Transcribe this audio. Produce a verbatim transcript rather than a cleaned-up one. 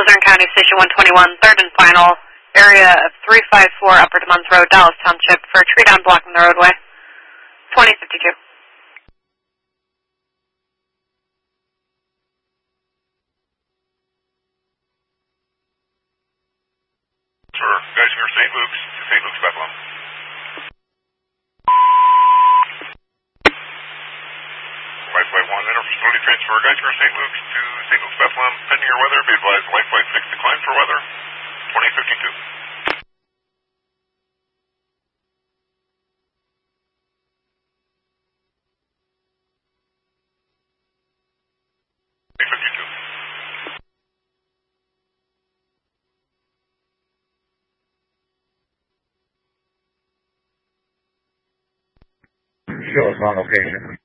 Luzerne County, Station one twenty-one, third and final, area of three five four Upper DeMons Road, Dallas Township, for a tree down blocking the roadway. twenty fifty-two. Sir, Geisinger, Saint Luke's, Saint Luke's, Bethlehem. five five one, enter facility transfer, Geisinger, Saint Luke's to Saint Luke's, Bethlehem. Pending your weather, be advised, light flight six decline for weather, twenty fifty-two. Show us on location.